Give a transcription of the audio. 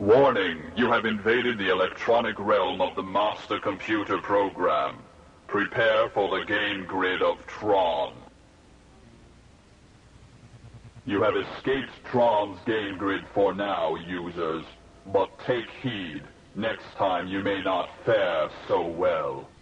Warning, you have invaded the electronic realm of the Master Computer Program. Prepare for the game grid of Tron. You have escaped Tron's game grid for now, users. But take heed, next time you may not fare so well.